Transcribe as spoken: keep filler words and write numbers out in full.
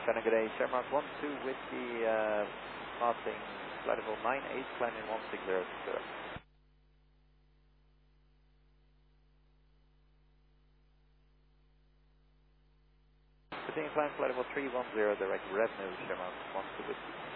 Shannon, good day. Shermark one two with the uh, passing flight level nine eight, climbing one six zero six zero. Continuing climb flight level three one zero, direct revenue, Shermark one two with